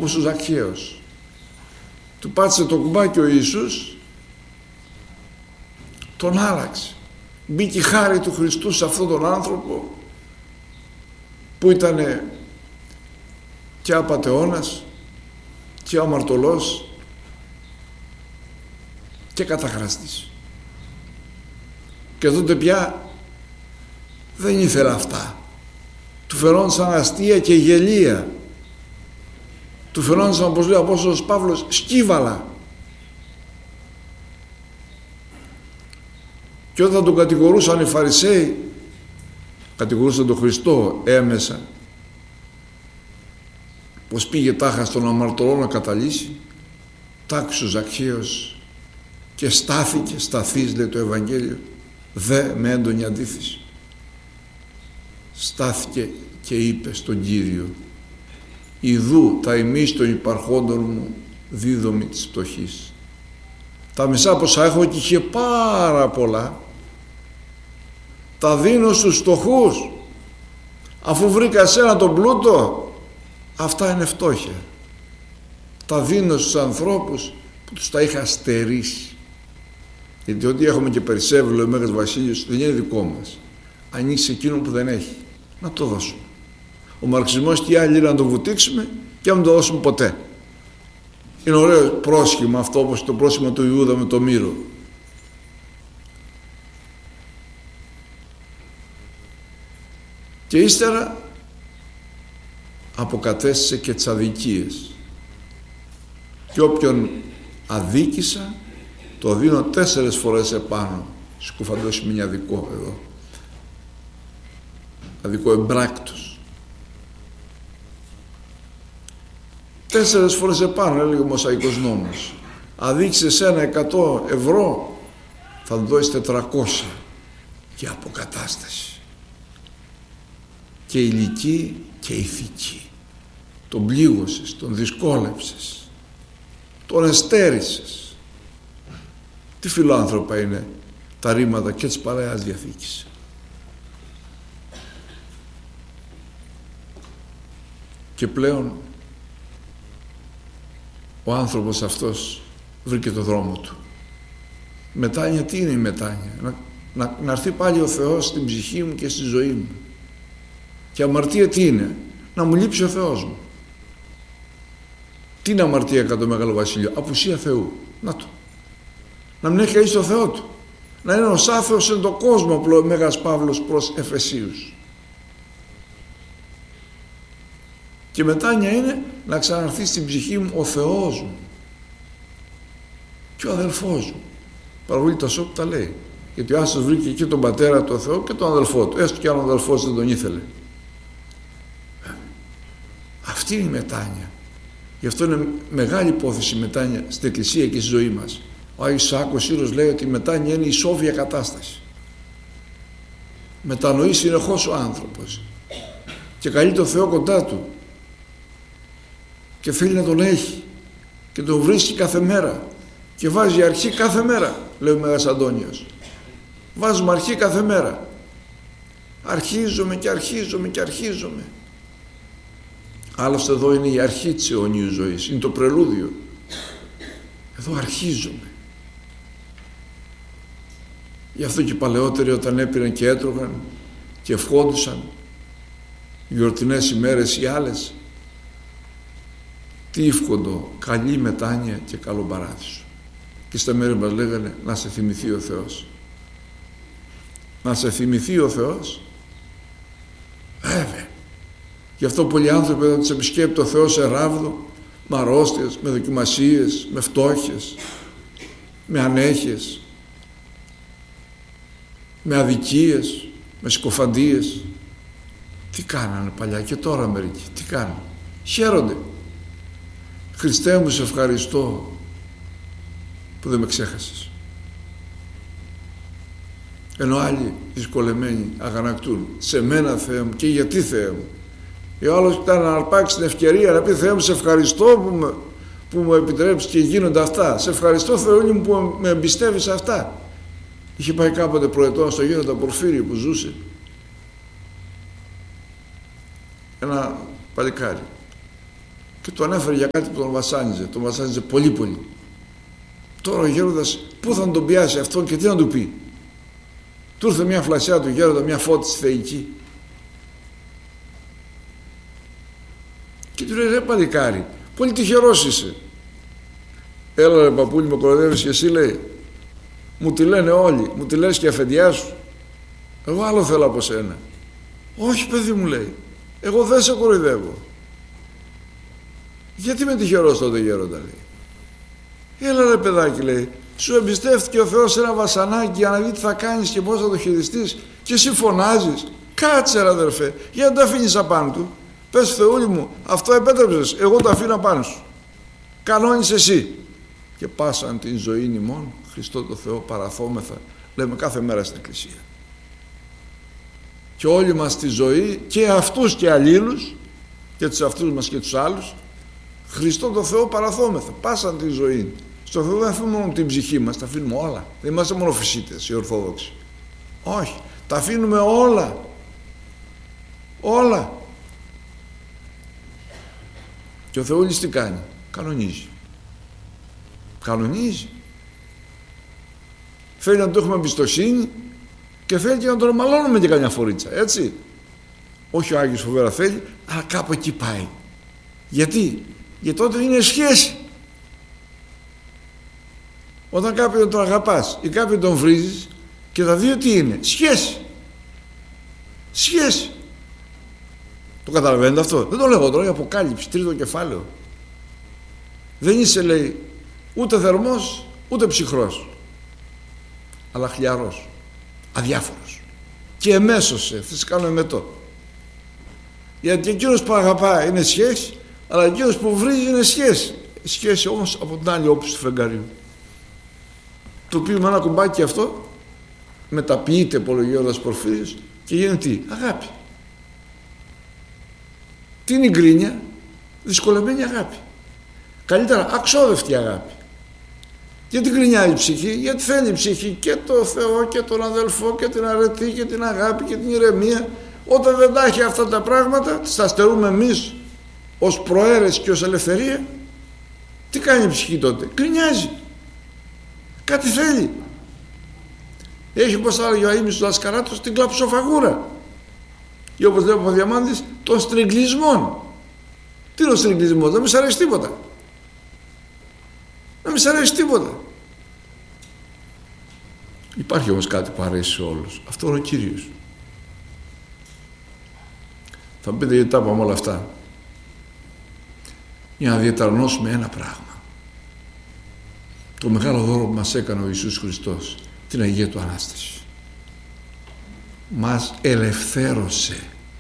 όπως ο Ζακχαίος. Του πάτησε το κουμπάκι ο Ιησούς, τον άλλαξε. Μπήκε η χάρη του Χριστού σε αυτόν τον άνθρωπο που ήταν και απατεώνας και αμαρτωλός και καταχραστής. Και τότε πια δεν ήθελε αυτά. Του φαινόντουσαν αστεία και γελία. Του φαινόντουσαν, όπως λέει ο Απόστολος Παύλος, σκύβαλα. Και όταν τον κατηγορούσαν οι Φαρισαίοι, κατηγορούσαν τον Χριστό έμεσα, πως πήγε τάχα στον αμαρτωλό να καταλύσει, τάξου Ζακχαίος και στάθηκε, σταθείς λέει το Ευαγγέλιο, δε με έντονη αντίθεση. Στάθηκε και είπε στον Κύριο, ιδού τα ημείς των υπαρχόντων μου δίδομη της πτωχής. Τα μισά πόσα έχω και είχε πάρα πολλά, τα δίνω στους φτωχούς. Αφού βρήκα εσένα τον πλούτο, αυτά είναι φτώχεια. Τα δίνω στους ανθρώπους που τους τα είχα στερήσει. Γιατί ό,τι έχουμε και περισσεύει, λέει ο Μέγας Βασίλειος, δεν είναι δικό μας. Ανοίξει εκείνο που δεν έχει. Να το δώσουμε. Ο μαρξισμός και οι άλλοι να το βουτήξουμε και να μην το δώσουμε ποτέ. Είναι ωραίο πρόσχημα αυτό, όπως το πρόσχημα του Ιούδα με το μύρο. Και ύστερα αποκατέστησε και τις αδικίες. Και όποιον αδίκησα το δίνω 4 φορές επάνω. Σκουφαντώσει μια αδικό εδώ. Αδικό εμπράκτος. 4 φορές επάνω, έλεγε ο Μοσαϊκός νόμος. Αδίκησες ένα 100 ευρώ, θα του δώσεις 400 και αποκατάσταση. Και ηλική και ηθική. Τον πλήγωσες, τον δυσκόλεψες, τον εστέρισες. Τι φιλάνθρωπα είναι τα ρήματα και της Παλαιάς Διαθήκης. Και πλέον ο άνθρωπος αυτός βρήκε το δρόμο του. Μετάνοια, τι είναι η μετάνοια? Να έρθει πάλι ο Θεός στην ψυχή μου και στη ζωή μου. Και αμαρτία τι είναι? Να μου λείψει ο Θεός μου. Τι είναι αμαρτία κατά το Μεγάλο Βασίλειο? Απουσία Θεού. Να το. Να μην έχει κανείς το Θεό του. Να είναι ως άθεος εν το κόσμο, απλό ο Μέγας Παύλος προς Εφεσίους. Και μετάνοια είναι να ξαναρθεί στην ψυχή μου ο Θεός μου και ο αδελφός μου. Παραβολή τα σώπου τα λέει. Γιατί ο Άσος βρήκε και τον πατέρα του Θεό και τον αδελφό του, έστω και αν ο αδελφός δεν τον ήθελε. Αυτή είναι η μετάνοια. Γι' αυτό είναι μεγάλη υπόθεση η μετάνοια στην Εκκλησία και στη ζωή μας. Ο Άγιος Σάκος Σύρος λέει ότι η μετάνοια είναι η σόβια κατάσταση. Μετανοεί συνεχώς ο άνθρωπος και καλεί τον Θεό κοντά του και θέλει να τον έχει και τον βρίσκει κάθε μέρα και βάζει αρχή κάθε μέρα, λέει ο Μέγας Αντώνιος. Βάζουμε αρχή κάθε μέρα. Αρχίζομαι και αρχίζομαι και αρχίζομαι. Άλλωστε εδώ είναι η αρχή της αιωνίου ζωής, είναι το πρελούδιο. Εδώ αρχίζομαι. Γι' αυτό και οι παλαιότεροι όταν έπαιρναν και έτρωγαν και ευχόντουσαν γιορτινές ημέρες ή άλλες, τι εύχοντο? Καλή μετάνοια και καλό παράδεισο. Και στα μέρη μας λέγανε να σε θυμηθεί ο Θεός. Να σε θυμηθεί ο Θεός. Βέβαια. Γι' αυτό πολλοί άνθρωποι όταν τους επισκέπτει ο Θεός σε ράβδο, με αρρώστιες, με δοκιμασίες, με φτώχειες, με ανέχειες, με αδικίες, με συκοφαντίες. Τι κάνανε παλιά και τώρα μερικοί? Τι κάνανε? Χαίρονται. Χριστέ μου, σε ευχαριστώ που δεν με ξέχασες. Ενώ άλλοι δυσκολεμένοι αγανακτούν, σε μένα Θεέ μου, και γιατί Θεέ μου? Ο άλλος ήταν να αρπάξει την ευκαιρία να πει Θεέ μου, σε ευχαριστώ που μου επιτρέψεις και γίνονται αυτά. Σε ευχαριστώ Θεούλη μου που με εμπιστεύεις αυτά. Είχε πάει κάποτε προετών στο γέροντα Πορφύριο που ζούσε. Ένα παλικάρι. και τον έφερε για κάτι που τον βασάνιζε πολύ πολύ. Τώρα ο γέροντας πού θα τον πιάσει αυτόν και τι να του πει? Του ήρθε μια φλασιά του γέροντα, μια φώτιση θεϊκή, και του λέει, ρε παλικάρι, πολύ τυχερός είσαι. Έλα ρε παππούλη, με κοροϊδεύεις και εσύ, λέει? Μου τη λένε όλοι, μου τη λες και αφεντιά σου. Εγώ άλλο θέλω από σένα. Όχι παιδί μου, λέει, εγώ δεν σε κοροϊδεύω. Γιατί είμαι τυχερός τότε γέροντα, λέει? Έλα ρε παιδάκι, λέει, σου εμπιστεύτηκε ο Θεός ένα βασανάκι για να δει τι θα κάνεις και πώς θα το χειριστείς, και εσύ φωνάζεις. Κάτσε ρε αδερφέ, γιατί τα αφήνεις απάνω του? Πες Θεούλη μου, αυτό επέτρεψες, εγώ το αφήνω απάνω σου. Κανόνεις εσύ. Και πάσαν την ζωή ημών, Χριστό το Θεό παραθόμεθα, λέμε κάθε μέρα στην Εκκλησία. Και όλοι μας τη ζωή, και αυτούς και αλλήλους, και τους αυτούς μας και τους άλλους, Χριστό το Θεό παραθόμεθα, πάσαν τη ζωή. Στο Θεό δεν αφήνουμε μόνο την ψυχή μας, τα αφήνουμε όλα. Δεν είμαστε μόνο φυσίτες οι Ορθόδοξοι. Όχι, τα αφήνουμε όλα. Όλα. Και ο Θεούλης τι κάνει? Κανονίζει. Κανονίζει. Θέλει να του έχουμε εμπιστοσύνη και θέλει και να τον μαλώνουμε και καμιά φορίτσα, έτσι. Όχι ο Άγιος φοβερά θέλει, αλλά κάπου εκεί πάει. Γιατί? Γιατί τότε είναι σχέση. Όταν κάποιον τον αγαπάς ή κάποιον τον βρίζεις, και τα δύο τι είναι? Σχέση. Σχέση. Το καταλαβαίνετε αυτό? Δεν το λέω τώρα, η Αποκάλυψη, 3ο κεφάλαιο. Δεν είσαι, λέει, ούτε θερμός ούτε ψυχρός, αλλά χλιαρός, αδιάφορος, και εμέσωσε, θα σε κάνω εμετό. Γιατί εκείνος που αγαπά είναι σχέση, αλλά εκείνος που βρίζει είναι σχέση. Σχέση όμως από την άλλη όψη του φεγγαριού. Το οποίο με ένα κουμπάκι αυτό μεταποιείται υπολογιώντας Πορφύριος και γίνεται τι? Αγάπη. Τι είναι η γκρίνια? Δυσκολεμένη αγάπη. Καλύτερα αξόδευτη αγάπη. Γιατί γκρινιάει η ψυχή? Γιατί θέλει η ψυχή και το Θεό και τον αδελφό και την αρετή και την αγάπη και την ηρεμία. Όταν δεν τα έχει αυτά τα πράγματα, τις τα στερούμε εμείς ως προαίρεση και ως ελευθερία, τι κάνει η ψυχή τότε? Γκρινιάζει. Κάτι θέλει. Έχει, όπως θα έλεγε ο Αΐμνης του Δασκαράτος, την κλαψοφαγούρα. Ή όπως λέει ο Παπαδιαμάντης, των στριγκλισμών. Τι είναι ο στριγκλισμός? Δεν μη σ' αρέσει τίποτα. Δεν μη σ' αρέσει τίποτα. Υπάρχει όμως κάτι που αρέσει σε όλους. Αυτό είναι ο Κύριος. Θα μου πείτε γιατί τα είπαμε όλα αυτά? Για να διαταρνώσουμε ένα πράγμα. Το μεγάλο δώρο που μας έκανε ο Ιησούς Χριστός, την Αγία Του Ανάσταση. Μας ελευθέρωσε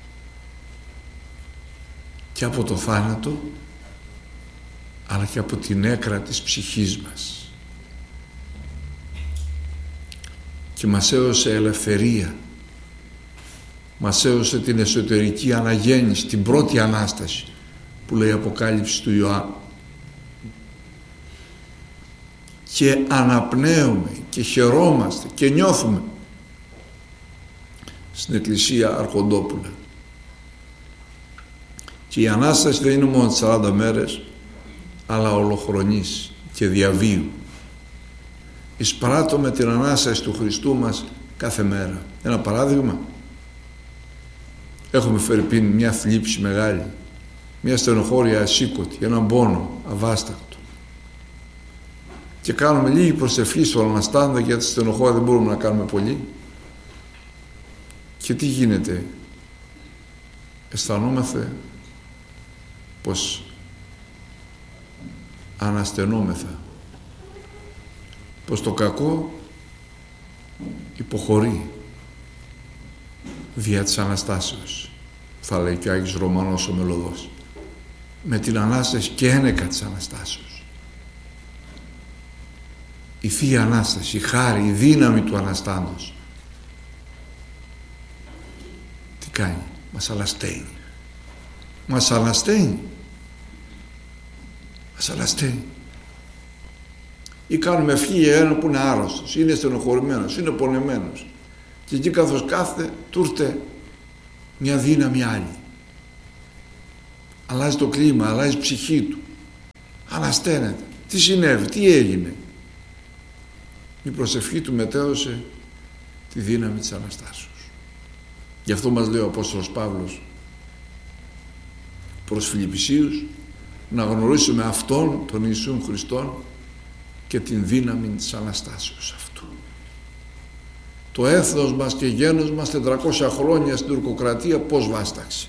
και από το θάνατο, αλλά και από την έκρα της ψυχής μας, και μας έδωσε ελευθερία, μας έδωσε την εσωτερική αναγέννηση, την πρώτη Ανάσταση που λέει η Αποκάλυψη του Ιωάννου, και αναπνέουμε και χαιρόμαστε και νιώθουμε στην Εκκλησία Αρχοντόπουλα. Και η Ανάσταση δεν είναι μόνο 40 μέρες, αλλά ολοχρονής και διαβίου. Εισπράττουμε την Ανάσταση του Χριστού μας κάθε μέρα. Ένα παράδειγμα, έχουμε φερειπίν μια θλίψη μεγάλη, μια στενοχώρια ασήκωτη, έναν πόνο αβάστακτο, και κάνουμε λίγη προσευχή στον Αναστάντα, γιατί στη στενοχώρια δεν μπορούμε να κάνουμε πολύ. Και τι γίνεται? Αισθανόμαστε πως αναστενόμεθα, πως το κακό υποχωρεί δια της Αναστάσεως, θα λέει και ο Άγιος Ρωμανός ο Μελωδός, με την Ανάσταση και ένεκα της Αναστάσεως. Η Θεία Ανάσταση, η χάρη, η δύναμη του Αναστάντος τι κάνει? Μας αλασταίνει. Μας αλασταίνει. Μας αλασταίνει. Ή κάνουμε ευχή για έναν που είναι άρρωστος, είναι στενοχωρημένος, είναι πονεμένος, και εκεί καθώς κάθεται του ήρθε μια δύναμη άλλη. αλλάζει το κλίμα, αλλάζει η ψυχή του, ανασταίνεται. Τι συνέβη, τι έγινε? Η προσευχή του μετέδωσε τη δύναμη της Αναστάσεως. Γι' αυτό μας λέει ο Απόστολος Παύλος προς Φιλιππισίους να γνωρίσουμε Αυτόν τον Ιησούν Χριστόν και την δύναμη της Αναστάσεως αυτού. Το έθνος μας και γένος μας 400 χρόνια στην τουρκοκρατία πώς βάσταξε?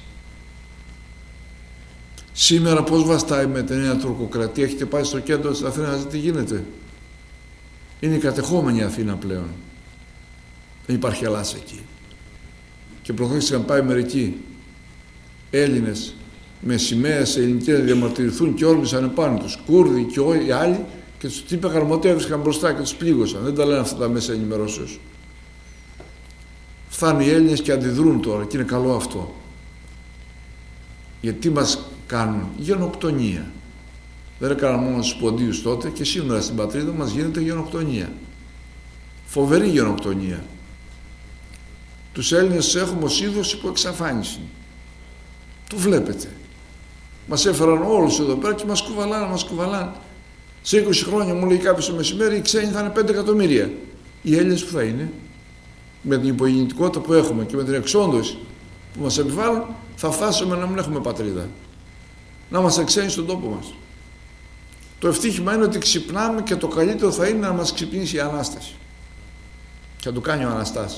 Σήμερα πώς βαστάει με την νέα τουρκοκρατία? Έχετε πάει στο κέντρο της Αθήνας να δείτε τι γίνεται? Είναι η κατεχόμενη Αθήνα πλέον. Δεν υπάρχει Ελλάς εκεί. Και προχθές είχαν πάει μερικοί Έλληνες με σημαίες ελληνικές να διαμαρτυρηθούν και όρμησαν επάνω τους, Κούρδοι και όλοι οι άλλοι, και τους τύποι έβρισκαν μπροστά και τους πλήγωσαν. Δεν τα λένε αυτά τα μέσα ενημερώσεως. Φτάνουν οι Έλληνες και αντιδρούν τώρα και είναι καλό αυτό. Γιατί τι μας κάνουν? Γενοκτονία. Δεν έκαναν μόνο στους ποντίους τότε, και σήμερα στην πατρίδα μας γίνεται γενοκτονία. Φοβερή γενοκτονία. Τους Έλληνες έχουμε ως είδος υπό εξαφάνιση. Το βλέπετε. Μας έφεραν όλους εδώ πέρα και μας κουβαλάνε. Σε 20 χρόνια, μου λέει κάποιος το μεσημέρι, οι ξένοι θα είναι 5 εκατομμύρια. Οι Έλληνες που θα είναι? Με την υπογεννητικότητα που έχουμε και με την εξόντωση που μας επιβάλλουν, θα φτάσουμε να μην έχουμε πατρίδα. Να είμαστε ξένοι στον τόπο μας. Το ευτύχημα είναι ότι ξυπνάμε και το καλύτερο θα είναι να μας ξυπνήσει η Ανάσταση. Και να το κάνει ο Αναστάς.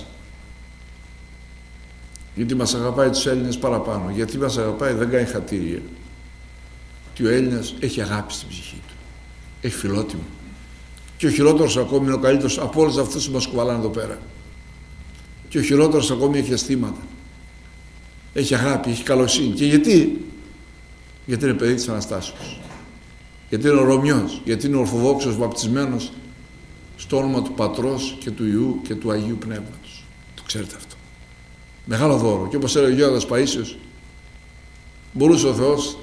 Γιατί μας αγαπάει τους Έλληνες παραπάνω. Γιατί μας αγαπάει? Δεν κάνει χατήρια. ότι ο Έλληνας έχει αγάπη στην ψυχή του. Έχει φιλότιμο. Και ο χειρότερος ακόμη είναι ο καλύτερος από όλους αυτούς που μας κουβαλάνε εδώ πέρα. Και ο χειρότερος ακόμη έχει αισθήματα. Έχει αγάπη, έχει καλοσύνη. Και γιατί? Γιατί είναι παιδί της Αναστάσεως. Γιατί είναι ο Ρωμιός. Γιατί είναι ορθοδόξος βαπτισμένος στο όνομα του Πατρός και του Υιού και του Αγίου Πνεύματος. Το ξέρετε αυτό. Μεγάλο δώρο. Και όπως έλεγε ο Γέροντας Παΐσιος, μπορούσε ο Θεός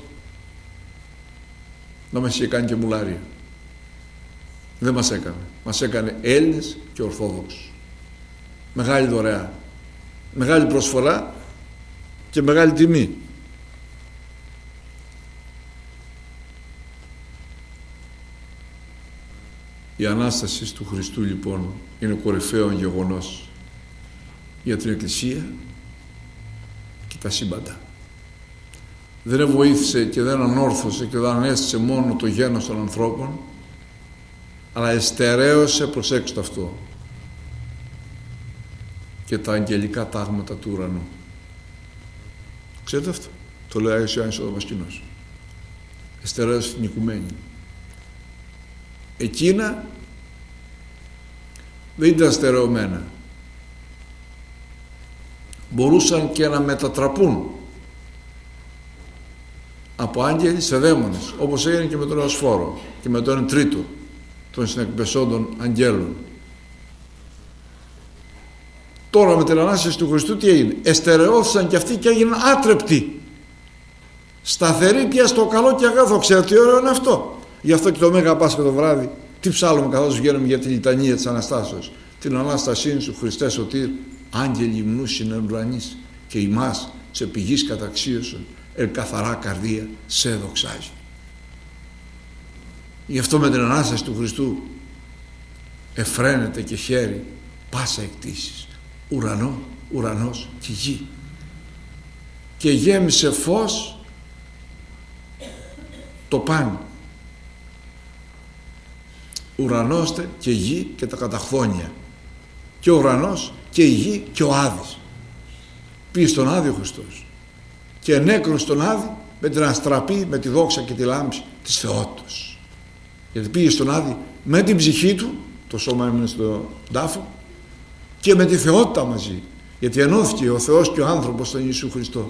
να μας είχε κάνει και μουλάρια. Δεν μας έκανε. Μας έκανε Έλληνες και Ορθόδοξους. Μεγάλη δωρεά. Μεγάλη προσφορά και μεγάλη τιμή. Η Ανάσταση του Χριστού λοιπόν είναι κορυφαίο γεγονός για την Εκκλησία και τα σύμπαντα. Δεν βοήθησε και δεν ανόρθωσε και δεν ανέστησε μόνο το γένος των ανθρώπων, αλλά εστερέωσε, προσέξτε αυτό, και τα αγγελικά τάγματα του ουρανού. Ξέρετε αυτό? Το λέει Άγιος Ιωάννης ο Δαμασκηνός. Εστερέωσε την οικουμένη. Εκείνα δεν ήταν στερεωμένα. Μπορούσαν και να μετατραπούν από άγγελοι σε δαίμονες, όπως έγινε και με τον Εωσφόρο και με τον τρίτο των συνεκπεσόντων αγγέλων. Τώρα με την Ανάσταση του Χριστού τι έγινε? Εστερεώθησαν και αυτοί και έγιναν άτρεπτοι, σταθεροί πια στο καλό και αγαθό. Ξέρετε τι ωραίο είναι αυτό? Γι' αυτό και το Μέγα Πάσχα το βράδυ τι ψάλλουμε καθώς βγαίνουμε για τη λιτανία της Αναστάσεως? Την Ανάστασή σου Χριστέ σωτήρ, άγγελοι υμνούσιν εν ουρανής, και ημάς σε πηγής καταξίωσον εν καθαρά καρδία σε δοξάζει. Γι' αυτό με την Ανάσταση του Χριστού εφραίνεται και χαίρει πάσα εκτίσεις, ουρανός και γη, και γέμισε φως το παν, ουρανός και γη και τα καταχθόνια, και ο ουρανός και η γη και ο Άδης. Πήγε στον Άδη ο Χριστός και ενέκρινε στον Άδη με την αστραπή, με τη δόξα και τη λάμψη της θεότητος. Γιατί πήγε στον Άδη με την ψυχή του, το σώμα έμεινε στον τάφο, και με τη θεότητα μαζί, γιατί ενώθηκε ο Θεός και ο άνθρωπος στον Ιησού Χριστό.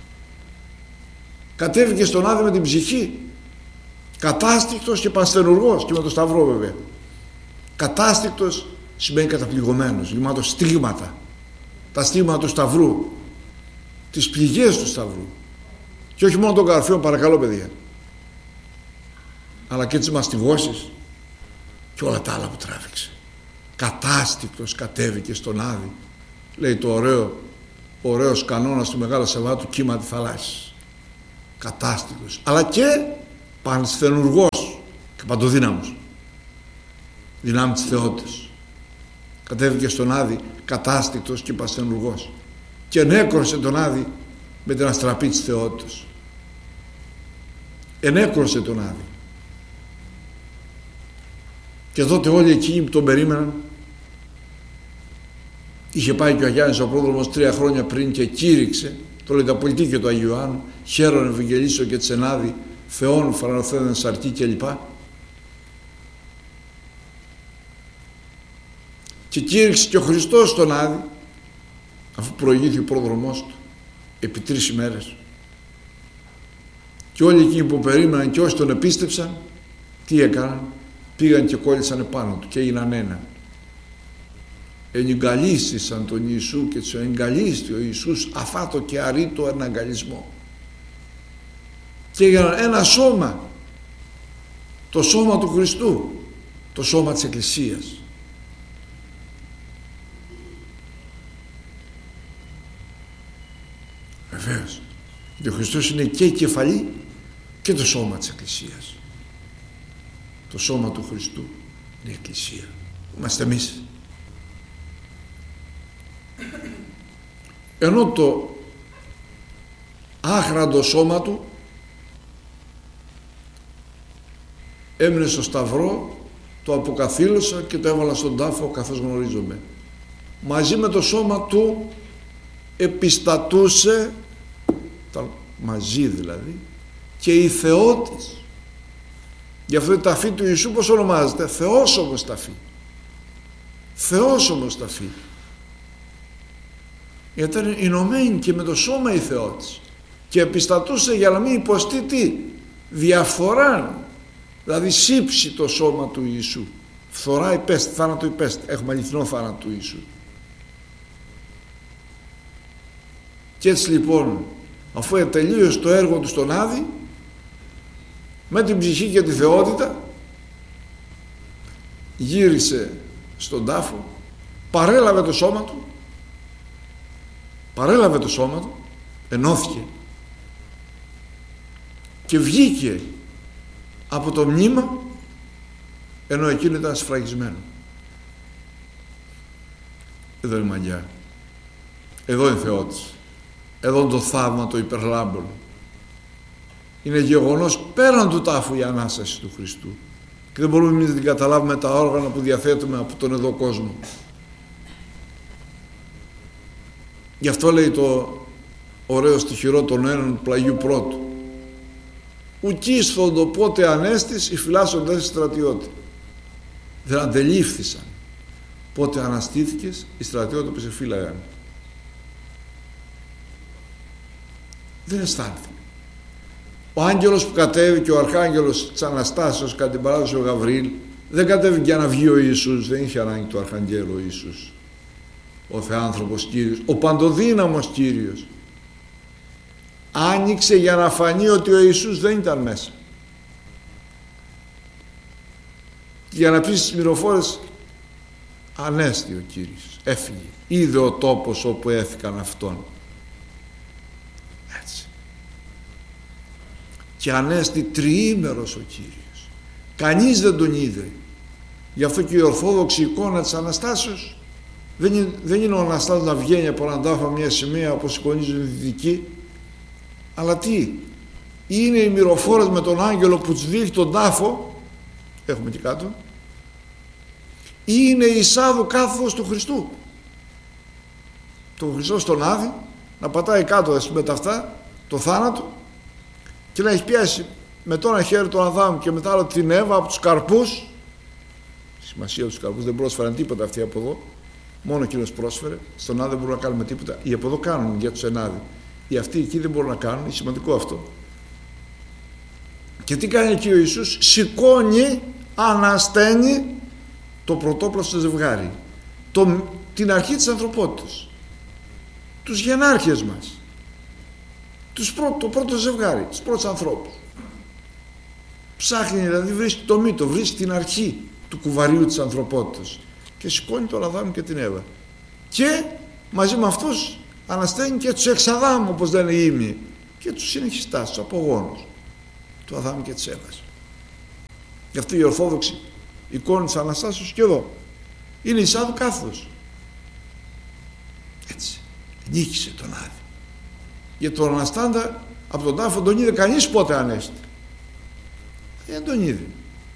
Κατέβηκε στον Άδη με την ψυχή, κατάστικτος και πανστενουργός, και με το Σταυρό βέβαια. Κατάστικτος σημαίνει καταπληγωμένος, γεμάτος στίγματα, τα στίγματα του Σταυρού, τις πληγές του Σταυρού, και όχι μόνο των καρφίων, παρακαλώ παιδιά, αλλά και τις μαστιγώσεις και όλα τα άλλα που τράβηξε. Κατάστικτος κατέβηκε στον Άδη, λέει το ωραίος κανόνας του Μεγάλου Σαββάτου, κύμα τη θαλάσσης. κατάστοιχος, αλλά και πανσθενουργός και παντοδύναμος, δυνάμει της θεότητας. Κατέβηκε στον Άδη κατάστοιχος και πανσθενουργός και ενέκρωσε τον Άδη με την αστραπή της θεότητας. Ενέκρωσε τον Άδη. Και τότε όλοι εκείνοι που τον περίμεναν, είχε πάει και ο Αγιάννης ο πρόδρομος 3 χρόνια πριν και κήρυξε, το λέει τα πολιτική του Αγίου Ιωάννου, χαίρον Ευαγγελίσω και τσενάδι, Θεόν φαρανοθένεν σαρκή κλπ. Και κήρυξε και ο Χριστός στον Άδη, αφού προηγήθη ο πρόδρομός του, επί 3 ημέρες. Και όλοι εκείνοι που περίμεναν και όσοι τον επίστεψαν, τι έκαναν? Πήγαν και κόλλησαν επάνω του και έγιναν ένα. Ενυγκαλίστησαν τον Ιησού και τους εγκαλίστη ο Ιησούς αφάτο και αρήτο εναγκαλισμό. Και έγιναν ένα σώμα, το σώμα του Χριστού, το σώμα της Εκκλησίας. Βεβαίως, γιατί ο Χριστός είναι και η κεφαλή και το σώμα της Εκκλησίας. Το σώμα του Χριστού είναι η Εκκλησία. Είμαστε εμείς. Ενώ το άχραντο σώμα του έμεινε στο σταυρό, το αποκαθήλωσα και το έβαλα στον τάφο καθώς γνωρίζομαι. Μαζί με το σώμα του επιστατούσε, μαζί δηλαδή, και η θεότης. Γι' αυτό η ταφή του Ιησού πώς ονομάζεται? Θεόσωμος ταφή. Θεόσωμος ταφή. Γιατί ήταν ενωμένη και με το σώμα η θεότης και επιστατούσε για να μην υποστεί τι? Διαφθορά, δηλαδή σύψει το σώμα του Ιησού. Φθορά υπέστη, θάνατο υπέστη. Έχουμε αληθινό θάνατο του Ιησού. Και έτσι λοιπόν, αφού ετελείωσε το έργο του στον Άδη, με την ψυχή και τη θεότητα, γύρισε στον τάφο, παρέλαβε το σώμα του, ενώθηκε και βγήκε από το μνήμα, ενώ εκείνο ήταν σφραγισμένο. Εδώ είναι μαγιά, εδώ είναι θεότης, εδώ είναι το θαύμα το υπερλάμπων. Είναι γεγονός πέραν του τάφου η Ανάσταση του Χριστού και δεν μπορούμε εμείς να την καταλάβουμε τα όργανα που διαθέτουμε από τον εδώ κόσμο. Γι' αυτό λέει το ωραίο στιχηρό των Ένων πλαγιού πρώτου: ουκίσθοντο πότε ανέστης οι φυλάσσοντες στρατιώτη. Δεν αντελήφθησαν πότε αναστήθηκες οι στρατιώτε που σε φύλαγαν. Δεν αισθάνθηκε. Ο άγγελος που κατέβηκε, ο αρχάγγελος της Αναστάσεως κατά την παράδοση ο Γαβριήλ, δεν κατέβηκε για να βγει ο Ιησούς, δεν είχε ανάγκη του αρχαγγέλου ο Ιησούς. Ο Θεάνθρωπος Κύριος, ο παντοδύναμος Κύριος, άνοιξε για να φανεί ότι ο Ιησούς δεν ήταν μέσα. Και για να πει στις μυροφόρες, ανέστη ο Κύριος, έφυγε, είδε ο τόπος όπου έθηκαν αυτόν. Έτσι. Και ανέστη τριήμερος ο Κύριος. Κανείς δεν τον είδε. Γι' αυτό και η ορθόδοξη εικόνα της Αναστάσεως δεν είναι ο Αναστάς να βγαίνει από έναν τάφο μια σημαία όπως σηκωνίζουν οι δυτικοί, αλλά τι? Είναι οι μυροφόρες με τον άγγελο που τους δείχνει τον τάφο, έχουμε και κάτω, ή είναι η εισάδου κάθοδος του Χριστού. Το Χριστό στον Άδη να πατάει κάτω με τα αυτά το θάνατο και να έχει πιάσει με το ένα χέρι τον Αδάμ και μετά άλλο την Εύα από τους καρπούς. Σημασία τους καρπούς, δεν πρόσφεραν τίποτα αυτοί από εδώ, μόνο εκείνος πρόσφερε. Στον Άδη δεν μπορούν να κάνουμε τίποτα, οι από εδώ κάνουν για τους ενάδη, οι αυτοί εκεί δεν μπορούν να κάνουν, είναι σημαντικό αυτό. Και τι κάνει εκεί ο Ιησούς? Σηκώνει, ανασταίνει το πρωτόπλαστο ζευγάρι, την αρχή της ανθρωπότητας, τους γενάρχες μας, το πρώτο ζευγάρι, τους πρώτους ανθρώπους. Ψάχνει, δηλαδή βρίσκει το μύτο, βρίσκει την αρχή του κουβαρίου της ανθρωπότητας και σηκώνει τον Αδάμ και την Εύα και μαζί με αυτούς ανασταίνει και τους εξ Αδάμ, όπως λένε οι ύμνοι, και τους συνεχιστάς, τους απογόνους του Αδάμ και της Εύας. Γι' αυτό η Ορθόδοξη εικόνη της Αναστάσεως και εδώ είναι η Σάδου κάθος. Έτσι νίκησε τον Άδη. Γιατί τον Αναστάντα από τον τάφο τον είδε κανείς πότε ανέστη. Δεν τον είδε.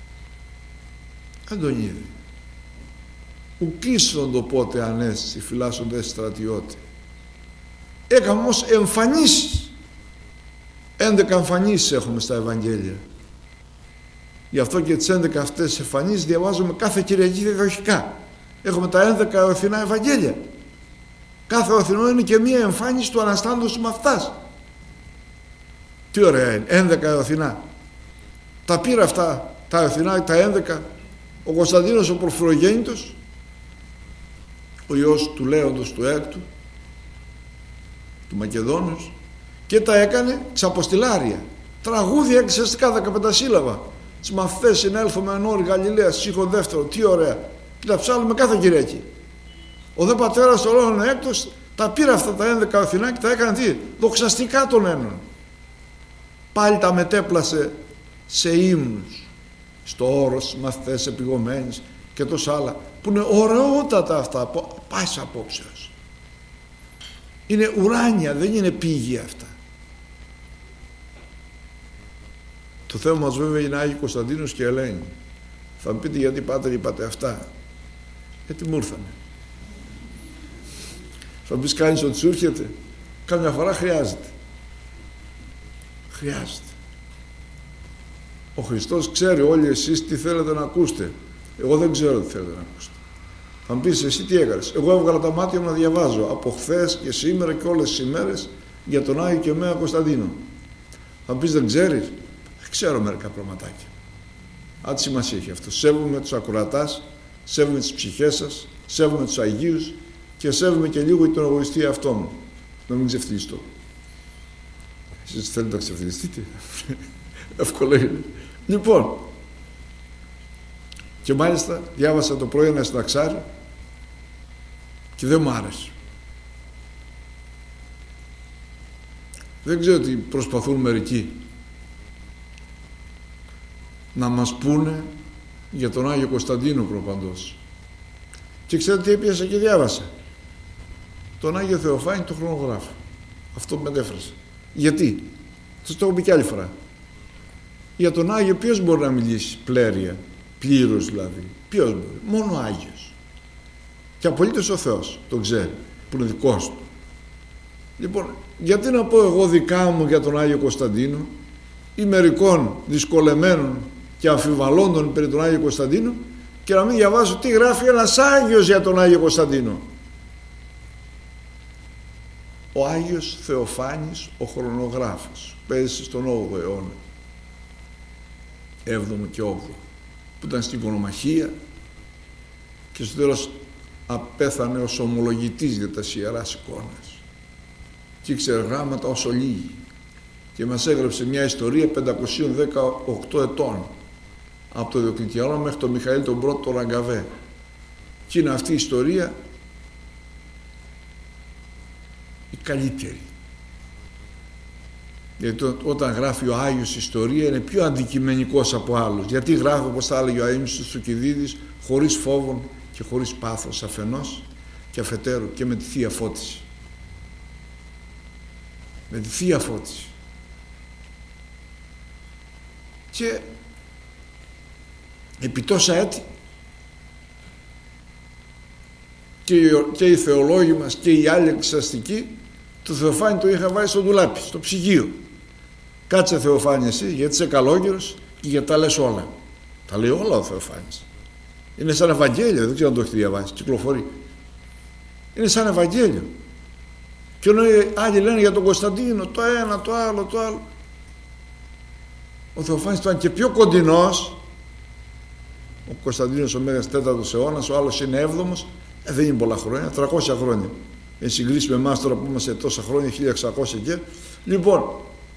Δεν τον είδε. Ουκίσοντο πότε ανέστη φυλάσσονται στρατιώτη. Έκαμε όμως εμφανίσεις. 11 εμφανίσεις έχουμε στα Ευαγγέλια. Γι' αυτό και τις 11 αυτές εμφανίσεις διαβάζουμε κάθε Κυριακή διαδοχικά. Έχουμε τα 11 εωθινά Ευαγγέλια. Κάθε εωθινό είναι και μία εμφάνιση του Αναστάντος με αυτάς. Τι ωραία είναι, 11 εωθινά. Τα πήρα αυτά, τα εωθινά, τα 11, ο Κωνσταντίνος ο Πορφυρογέννητος, ο ιός του Λέοντος του Έκτου, του Μακεδόνος, και τα έκανε ξαποστηλάρια. Τραγούδια εξαιρετικά 15 σύλλαβα. Τις μαθητές συνέλθουμε εν όρη Γαλιλαίας, στίχο δεύτερο, τι ωραία. Και τα ψάλουμε κάθε Κυριακή. Ο δε πατέρας του Λόγων Έκτος τα πήρα αυτά τα 11 Αθηνά και τα έκανε τι, δοξαστικά τον έναν. Πάλι τα μετέπλασε σε ύμνους, στο όρος, μαθητές επιγωμένες και τόσα άλλα, που είναι ωραιότατα αυτά, πάση απόψεως. Είναι ουράνια, δεν είναι πήγη αυτά. Το θέμα μας βέβαια είναι Άγιοι Κωνσταντίνος και Ελένη. Θα μου πείτε γιατί πάτερ είπατε αυτά. Γιατί μου ήρθανε. Θα μου πεις κάνεις ότι σου έρχεται. Κάμια φορά χρειάζεται. Χρειάζεται. Ο Χριστός ξέρει όλοι εσείς τι θέλετε να ακούσετε. Εγώ δεν ξέρω τι θέλετε να ακούσετε. Θα μου πεις εσύ τι έκανες. Εγώ έβγαλα τα μάτια μου να διαβάζω από χθες και σήμερα και όλες τις ημέρες για τον Άγιο και Μέα Κωνσταντίνο. Θα μου πεις δεν ξέρεις. Ξέρω μερικά πραγματάκια. Άντε σημασία έχει αυτό. Σέβομαι τους ακροατάς, σέβομαι τις ψυχές σας, σέβομαι τους Αγίους και σέβομαι και λίγο τον εγωιστή αυτό μου. Να μην ξεφτυλιστώ. Εσείς θέλετε να ξεφτυλιστείτε. Εύκολο είναι. Λοιπόν, και μάλιστα διάβασα το πρωί ένα συνταξάρι και δεν μου άρεσε. Δεν ξέρω τι προσπαθούν μερικοί να μας πούνε για τον Άγιο Κωνσταντίνο προπαντός. Και ξέρετε τι έπιασα και διάβασα. Τον Άγιο Θεοφάνη τον χρονογράφο. Αυτό που μετέφρασα. Γιατί. Σας το έχω πει κι άλλη φορά. Για τον Άγιο ποιος μπορεί να μιλήσει πλέρια, πλήρως δηλαδή. Ποιος μπορεί. Μόνο ο Άγιος. Και απολύτως ο Θεός. Το ξέρει. Που είναι δικός του. Λοιπόν, γιατί να πω εγώ δικά μου για τον Άγιο Κωνσταντίνο ή μερικών δυσκολεμένων και αμφιβαλώντων περί τον Άγιο Κωνσταντίνο και να μην διαβάσω τι γράφει ένας Άγιος για τον Άγιο Κωνσταντίνο. Ο Άγιος Θεοφάνης ο χρονογράφος πέρασε στον 8ο αιώνα, 7ο και 8ο, που ήταν στην οικονομαχία και στο τέλος απέθανε ως ομολογητής για τα Ιεράς Εικόνας και ήξερε γράμματα όσο λίγοι και μας έγραψε μια ιστορία 518 ετών από το Διοκλητιανό μέχρι τον Μιχαήλ τον πρώτο τον Ραγκαβέ, και είναι αυτή η ιστορία η καλύτερη, γιατί όταν γράφει ο Άγιος ιστορία είναι πιο αντικειμενικός από άλλους, γιατί γράφει όπως θα έλεγε ο Αείμνηστος Θουκυδίδης χωρίς φόβον και χωρίς πάθος αφενός και αφετέρου και με τη Θεία Φώτιση, με τη Θεία Φώτιση. Και επί τόσα έτη και οι θεολόγοι μας και οι άλλοι εξαστικοί το Θεοφάνη το είχα βάλει στο ντουλάπι, στο ψυγείο. Κάτσε Θεοφάνη εσύ, γιατί είσαι καλόγερος και γιατί τα λες όλα. Τα λέει όλα ο Θεοφάνης. Είναι σαν Ευαγγέλιο, δεν ξέρω αν το έχετε διαβάσει, κυκλοφορεί. Είναι σαν Ευαγγέλιο. Και ενώ οι άλλοι λένε για τον Κωνσταντίνο το ένα, το άλλο, το άλλο, ο Θεοφάνης ήταν και πιο κοντινός. Ο Κωνσταντίνος ο Μέγας 4ος αιώνας, ο άλλος είναι 7ος, δεν είναι πολλά χρόνια, 300 χρόνια. Εν συγκρίση με εμάς τώρα που είμαστε τόσα χρόνια, 1600 και. Λοιπόν,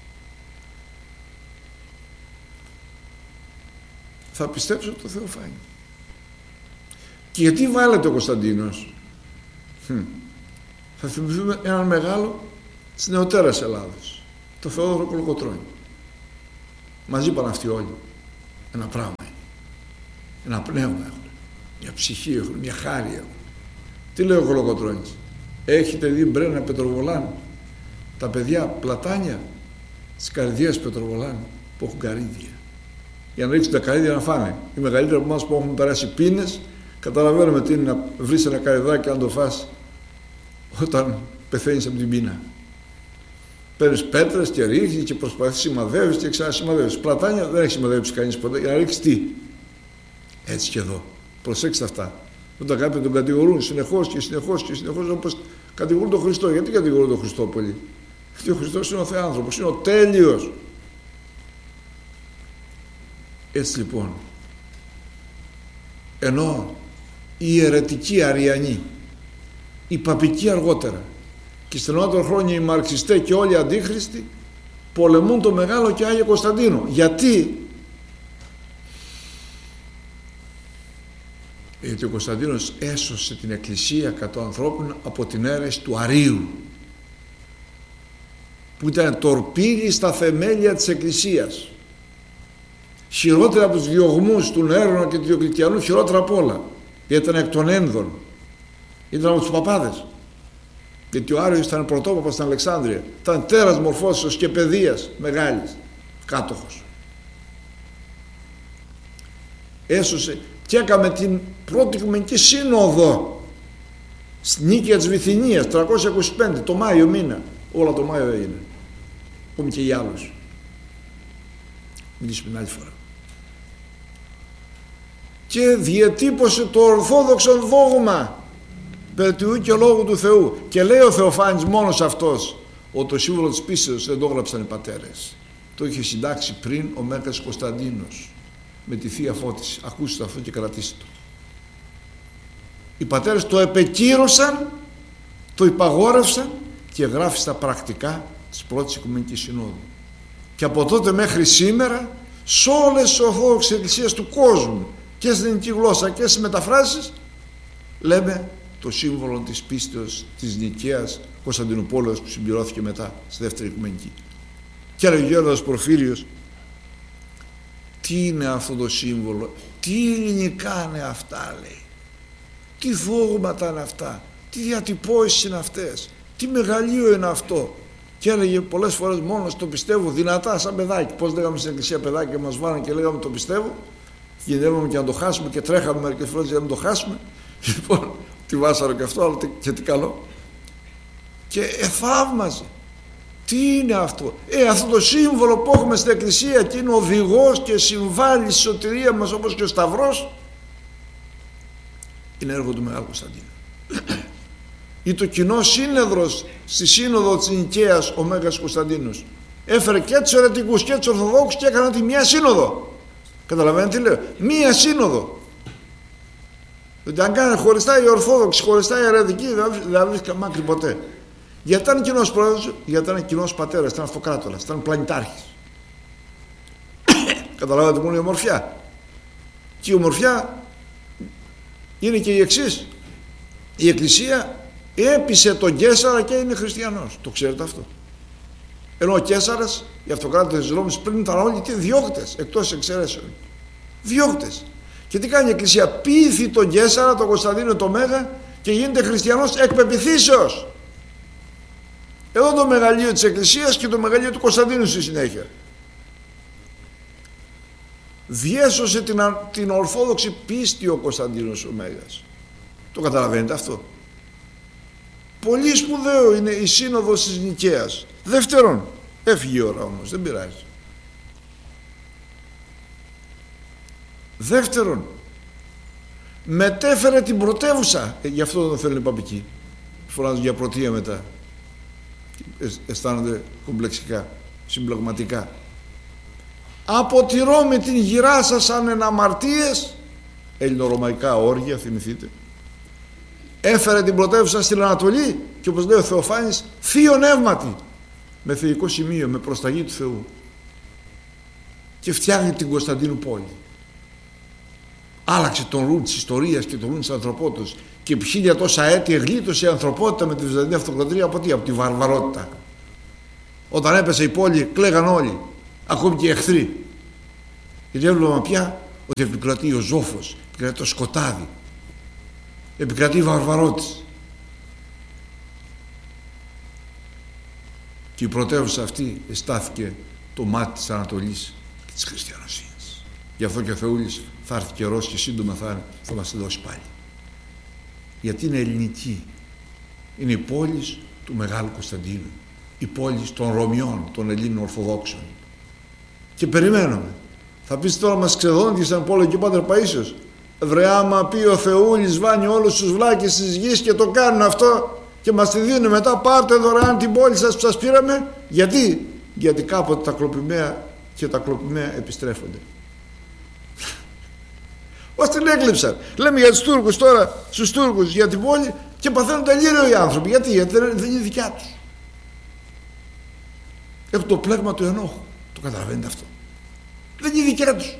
θα πιστέψω το Θεοφάνη. Και γιατί βάλετε ο Κωνσταντίνος. Θα θυμηθούμε έναν μεγάλο της νεωτέρας Ελλάδος. το Θεόδωρο Κολοκοτρώνη. Μαζί πάνε αυτοί όλοι. Ένα πράγμα είναι. Ένα πνεύμα έχουν. Μια ψυχή έχουν. Μια χάρη έχουν. Τι λέει ο Κολοκοτρώνης? Έχετε δει Μπρένα Πετροβολάν, τα παιδιά πλατάνια της καρδιάς Πετροβολάν που έχουν καρύδια, για να ρίξουν τα καρύδια να φάνε? Οι μεγαλύτεροι από εμάς που έχουν περάσει πίνες καταλαβαίνουμε τι είναι να βρεις ένα καρυδάκι και να το φας όταν πεθαίνεις από την πείνα. Παίρνεις πέτρες και ρίχνεις και προσπαθείς, σημαδεύεις και ξανασημαδεύεις. Πλατάνια δεν έχει σημαδεύσει κανείς ποτέ. Για να ρίξεις τι? Έτσι και εδώ. Προσέξτε αυτά. Όταν κάποιοι τον κατηγορούν συνεχώς και συνεχώς και συνεχώς, όπως κατηγορούν τον Χριστό. Γιατί κατηγορούν τον Χριστό πολύ? Γιατί ο Χριστός είναι ο Θεάνθρωπος, είναι ο τέλειος. Έτσι λοιπόν, ενώ οι αιρετικοί Αριανοί, οι παπικοί αργότερα και στενότερα χρόνια οι μαρξιστές και όλοι οι αντίχριστοι πολεμούν το Μεγάλο και Άγιο Κωνσταντίνο. Γιατί? Γιατί ο Κωνσταντίνος έσωσε την Εκκλησία κατά ανθρώπων από την αίρεση του Αρείου, που ήταν τορπίλη στα θεμέλια της Εκκλησίας. Χειρότερα από τους διωγμούς του Νέρονα και του Διοκλητιανού, χειρότερα απ' όλα. Γιατί ήταν εκ των ένδων. Ήταν από τους παπάδες. Γιατί ο Άριος ήταν πρωτόπαπας στην Αλεξάνδρεια. Ήταν τέρας μορφώσεως και παιδείας μεγάλης. Κάτοχος. Έσωσε και έκαμε την πρώτη Οικουμενική Σύνοδο στη Νίκαια της Βυθινίας 325, το Μάιο μήνα. Όλα το Μάιο έγινε. Ακόμη και οι άλλους. Μιλήσουμε την άλλη φορά. Και διατύπωσε το ορθόδοξο δόγμα περί του και λόγου του Θεού. Και λέει ο Θεοφάνης μόνος αυτός ότι το σύμβολο της πίστεως δεν το έγραψαν οι πατέρες. Το είχε συντάξει πριν ο Μέγας Κωνσταντίνος με τη Θεία Φώτιση. Ακούστε αυτό και κρατήστε το. Οι πατέρες το επεκύρωσαν, το υπαγόρευσαν και γράφει στα πρακτικά της πρώτης Οικουμενικής Συνόδου. Και από τότε μέχρι σήμερα σε όλες τις ορθόδοξες εκκλησίες του κόσμου και στην ελληνική γλώσσα και στις μεταφράσεις λέμε το σύμβολο της πίστεως της Νικαίας Κωνσταντινούπολεως που συμπληρώθηκε μετά στη δεύτερη Οικουμενική. Και έλεγε ο Γέροντας Πορφύριος, τι είναι αυτό το σύμβολο, τι ελληνικά είναι αυτά, λέει, τι δόγματα είναι αυτά, τι διατυπώσεις είναι αυτές, τι μεγαλείο είναι αυτό. Και έλεγε πολλές φορές μόνος το πιστεύω, δυνατά σαν παιδάκι. Πώς λέγαμε στην εκκλησία παιδάκι και μας βάλανε και λέγαμε το πιστεύω, κινδυνεύαμε και να το χάσουμε και τρέχαμε μερικές φορές για να το χάσουμε. Λοιπόν, τη βάσαρο και αυτό, αλλά και τι καλό. Και θαύμαζε. Τι είναι αυτό? Αυτό το σύμβολο που έχουμε στην εκκλησία και είναι οδηγός και συμβάλλει στη σωτηρία μας όπως και ο Σταυρός, είναι έργο του Μεγάλου Κωνσταντίνου. Ή το κοινό σύνεδρος στη Σύνοδο της Νικαίας ο Μέγας Κωνσταντίνος έφερε και τους αιρετικούς και τους Ορθοδόξους και έκανε τη μία σύνοδο. Καταλαβαίνετε τι λέω? Μία σύνοδο. Δηλαδή αν κάνει χωριστά οι Ορθόδοξοι, χωριστά οι αιρετικοί, δεν βρίσκεται μάκρυ ποτέ. Γιατί ήταν κοινός πρόεδρος, γιατί ήταν κοινός πατέρας, ήταν αυτοκράτορας, ήταν πλανητάρχης. Καταλαβαίνετε που είναι η ομορφιά? Και η ομορφιά είναι και η εξής. Η Εκκλησία έπεισε τον Καίσαρα και είναι χριστιανός. Το ξέρετε αυτό? Ενώ ο Καίσαρας, οι αυτοκράτορες της Ρώμης πριν ήταν όλοι τι? Διώκτες, εκτός εξαιρέσεων. Διώκτες. Και τι κάνει η Εκκλησία? Πείθει τον Καίσαρα, τον Κωνσταντίνο το Μέγα και γίνεται χριστιανός εκ πεποιθήσεως. Εδώ το μεγαλείο της Εκκλησίας και το μεγαλείο του Κωνσταντίνου στη συνέχεια. Διέσωσε την ορθόδοξη πίστη ο Κωνσταντίνος ο Μέγας. Το καταλαβαίνετε αυτό? Πολύ σπουδαίο είναι η Σύνοδος της Νικαίας. Δεύτερον, έφυγε η ώρα όμως, δεν πειράζει. Δεύτερον, μετέφερε την πρωτεύουσα. Γι' αυτό δεν θέλουν οι παπικοί. Φωνάζουν για πρωτεία μετά. Αισθάνονται κομπλεξικά, συμπλεγματικά. Από τη Ρώμη την γυράσασαν εν αμαρτίες, ελληνορωμαϊκά όργια, θυμηθείτε. Έφερε την πρωτεύουσα στην Ανατολή και όπως λέει ο Θεοφάνης, θείο νεύματι, με θεϊκό σημείο, με προσταγή του Θεού. Και φτιάχνει την Κωνσταντίνου πόλη. Άλλαξε τον ρου της ιστορίας και τον ρου της ανθρωπότητας και επί 1000 τόσα έτη εγλίτωσε η ανθρωπότητα με τη Βυζαντινή Αυτοκρατορία από τι? Από τη βαρβαρότητα. Όταν έπεσε η πόλη κλαίγαν όλοι, ακόμη και οι εχθροί. Γιατί έβλεπαμε πια ότι επικρατεί ο ζόφος, επικρατεί το σκοτάδι, επικρατεί η βαρβαρότης. Και η πρωτεύουσα αυτή εστάθηκε το μάτι της Ανατολής και της χριστιανοσύνης. Γι' αυτό και ο Θεούλης θα έρθει καιρός και σύντομα θα μας τη δώσει πάλι. Γιατί είναι ελληνική. Είναι η πόλη του Μεγάλου Κωνσταντίνου, η πόλη των Ρωμιών, των Ελλήνων Ορθοδόξων. Και περιμένουμε. Θα πεις τώρα μας ξεδόντιε σαν πόλο και ο Πάτερ Παΐσιος. Βρε, άμα πει ο Θεούλης βάνει όλους τους βλάκες της γης και το κάνουν αυτό και μας τη δίνουν μετά, πάρτε δωρεάν την πόλη σας που σας πήραμε. Γιατί κάποτε τα κλοπημαία και τα κλοπημαία επιστρέφονται. Ως την έκλειψαν. Λέμε για τους Τούρκους τώρα, στους Τούρκους για την πόλη και παθαίνουν τελείω οι άνθρωποι. Γιατί δεν είναι δικιά τους. Έχουν το πλέγμα του ενόχου. Το καταλαβαίνετε αυτό. Δεν είναι δικιά τους.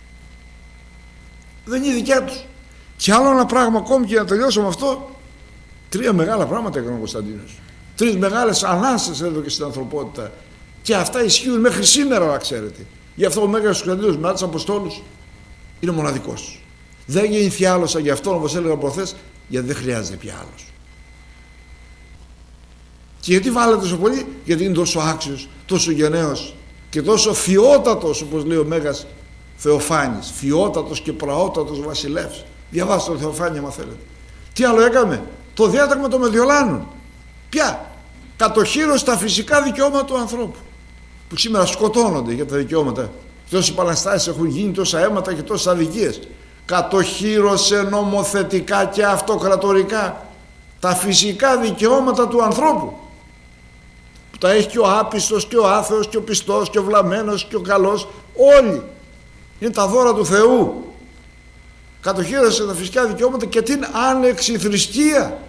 Δεν είναι δικιά τους. Και άλλο ένα πράγμα ακόμη, και να τελειώσω με αυτό. 3 μεγάλα πράγματα έκανε ο Κωνσταντίνος. 3 μεγάλες ανάσες έδωκε στην ανθρωπότητα. Και αυτά ισχύουν μέχρι σήμερα, να ξέρετε. Γι' αυτό ο Μέγας Κωνσταντίνος μετά τους Αποστόλους είναι μοναδικός. Δεν γεννηθεί άλλος σαν γι' αυτό, όπως έλεγα προχθές, γιατί δεν χρειάζεται πια άλλος. Και γιατί βάλετε τόσο πολύ? Γιατί είναι τόσο άξιος, τόσο γενναίος και τόσο φιότατος, όπως λέει ο Μέγας Θεοφάνης. Φιότατος και πραότατος βασιλεύς. Διαβάστε το Θεοφάνη άμα θέλετε. Τι άλλο έκαμε? Το διάταγμα των Μεδιολάνων. Ποια? Κατοχύρωσε τα φυσικά δικαιώματα του ανθρώπου, που σήμερα σκοτώνονται για τα δικαιώματα. Τόσες επαναστάσεις έχουν γίνει, τόσα αίματα και τόσες αδικίες. Κατοχύρωσε νομοθετικά και αυτοκρατορικά τα φυσικά δικαιώματα του ανθρώπου, που τα έχει και ο άπιστος και ο άθεος και ο πιστός και ο βλαμμένος και ο καλός. Όλοι είναι τα δώρα του Θεού. Κατοχύρωσε τα φυσικά δικαιώματα και την άνεξη θρησκεία.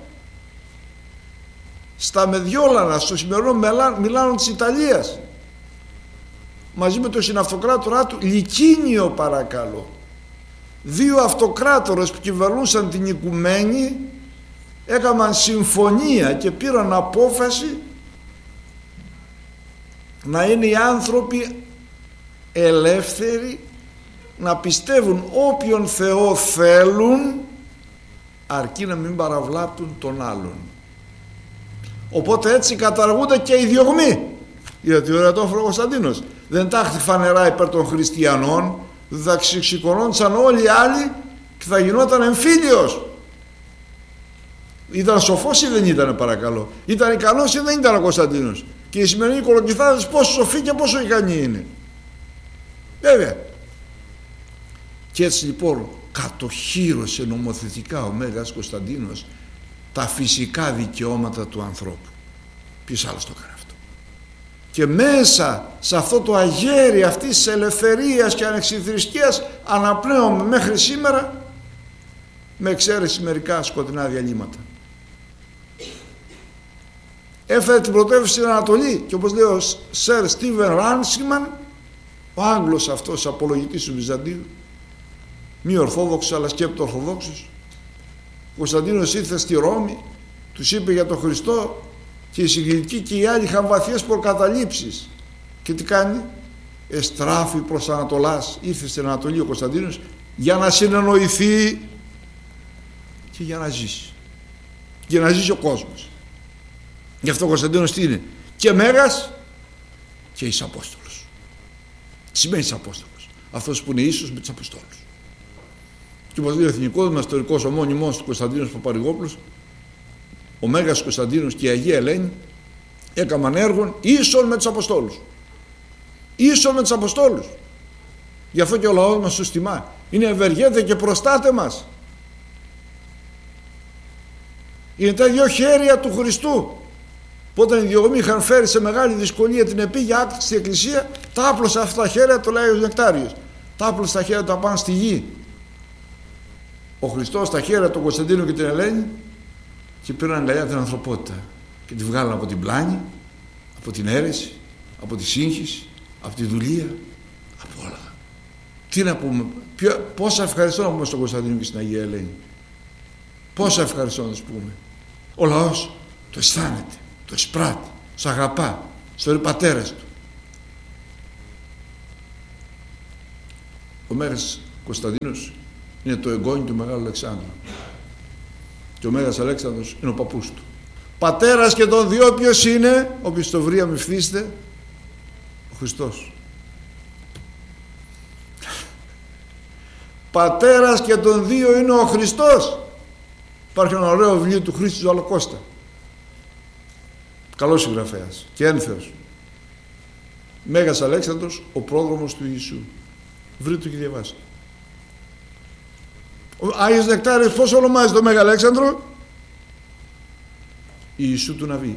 Στα Μεδιόλανα, στο σημερινό Μιλάνο της Ιταλίας, μαζί με τον συναυτοκράτορά του Λικίνιο, παρακαλώ, 2 αυτοκράτορες που κυβερνούσαν την οικουμένη έκαναν συμφωνία και πήραν απόφαση να είναι οι άνθρωποι ελεύθεροι να πιστεύουν όποιον Θεό θέλουν, αρκεί να μην παραβλάπτουν τον άλλον. Οπότε έτσι καταργούνται και οι διωγμοί. Γιατί ωραία το έφερε ο Κωνσταντίνος. Δεν τάχθη φανερά υπέρ των χριστιανών, θα ξεσηκωνόντουσαν όλοι οι άλλοι και θα γινόταν εμφύλιος. Ήταν σοφός ή δεν ήταν, παρακαλώ? Ήταν ικανός ή δεν ήταν ο Κωνσταντίνος? Και οι σημερινοί κολοκυθάδες πόσο σοφοί και πόσο ικανοί είναι. Βέβαια. Και έτσι λοιπόν κατοχύρωσε νομοθετικά ο Μέγας Κωνσταντίνος τα φυσικά δικαιώματα του ανθρώπου. Ποιος άλλος το έκανε αυτό? Και μέσα σε αυτό το αγέρι αυτής της ελευθερίας και ανεξιθρησκείας αναπνέουμε μέχρι σήμερα, με εξαίρεση μερικά σκοτεινά διαλύματα. Έφερε την πρωτεύουσα στην Ανατολή και, όπως λέει ο Σερ Στίβεν Ράνσιμαν, ο Άγγλος αυτός απολογητής του Βυζαντίου, μη ορθόδοξος αλλά σκέπτο ορθοδόξος, ο Κωνσταντίνος ήρθε στη Ρώμη, τους είπε για τον Χριστό και οι συγκριτικοί και οι άλλοι είχαν βαθιές προκαταλήψεις. Και τι κάνει? Εστράφει προς Ανατολάς. Ήρθε στην Ανατολή ο Κωνσταντίνος για να συνεννοηθεί και για να ζήσει. Για να ζήσει ο κόσμος. Γι' αυτό ο Κωνσταντίνος τι είναι? Και Μέγας και εις Απόστολος. Τι σημαίνει εις Απόστολος? Αυτός που είναι ίσος με τους Αποστόλους. Και όπως λέει ο εθνικός μας ιστορικός ομώνυμος του Κωνσταντίνος Παπαρηγόπουλος, ο Μέγας Κωνσταντίνος και η Αγία Ελένη έκαναν έργον ίσον με τους Αποστόλους. Ίσον με τους Αποστόλους. Γι' αυτό και ο λαός μας τους τιμά. Είναι ευεργέτε και προστάτε μας. Είναι τα 2 χέρια του Χριστού. Που όταν οι διωγμοί είχαν φέρει σε μεγάλη δυσκολία την επίγεια άκτηση στην εκκλησία, τα άπλωσε αυτά τα χέρια, το λέει ο Νεκτάριος. Τα άπλωσε τα χέρια τα πάνω στη γη. Ο Χριστός στα χέρια του Κωνσταντίνου και την Ελένη και πήραν αγκαλιά την ανθρωπότητα και τη βγάλαν από την πλάνη, από την αίρεση, από τη σύγχυση, από τη δουλεία, από όλα. Τι να πούμε, πόσα ευχαριστώ να πούμε στον Κωνσταντίνο και στην Αγία Ελένη. Πόσα ευχαριστώ να τους πούμε. Ο λαός το αισθάνεται, το εισπράττει, τους αγαπά, στο πατέρας του. Ο Μέγας Κωνσταντίνος είναι το εγγόνι του Μεγάλου Αλεξάνδρου και ο Μέγας Αλέξανδρος είναι ο παππούς του. Πατέρας και των δύο ποιος είναι? Όποιος το βρει αμυφθήστε, ο Χριστός. Πατέρας και των δύο είναι ο Χριστός. Υπάρχει ένα ωραίο βιβλίο του Χρήστου Ζαλοκώστα, καλός συγγραφέας και ένθεος. Μέγας Αλέξανδρος, ο πρόδρομος του Ιησού. Βρείτε το και διαβάστε. Ο Άγιος Νεκτάριος πώς ονομάζει το Μέγα Αλέξανδρο? Ιησού του Ναβί.